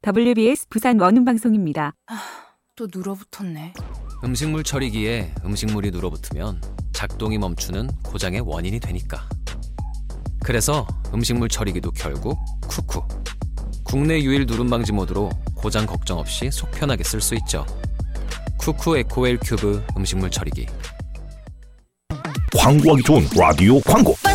WBS 부산 원음방송입니다. 또 눌어붙었네. 음식물 처리기에 음식물이 눌어붙으면 작동이 멈추는 고장의 원인이 되니까. 그래서 음식물 처리기도 결국 쿠쿠. 국내 유일 누름방지 모드로 고장 걱정 없이 속 편하게 쓸 수 있죠. 쿠쿠 에코웰 큐브 음식물 처리기. 광고하기 좋은 라디오 광고.